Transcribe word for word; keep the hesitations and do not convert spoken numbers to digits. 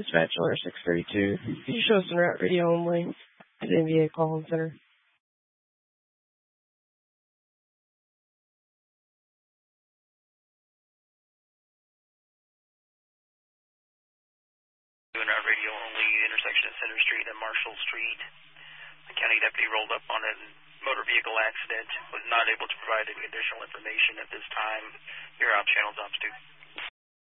Dispatch alert six thirty-two. Could you show us in route radio only at the N V A call center? Doing route radio only, intersection at Center Street and Marshall Street. The county deputy rolled up on a motor vehicle accident, was not able to provide any additional information at this time. Your op channel's ops two.